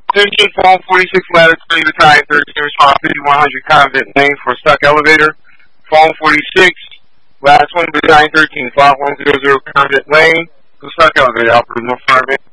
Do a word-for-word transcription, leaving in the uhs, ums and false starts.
Attention, phone forty-six ladder three, the time thirteen, respond fifty-one hundred Convent Lane for stuck elevator. Phone forty-six, last one, the time thirteen, five one zero zero Convent Lane for stuck elevator. Operator, no fire.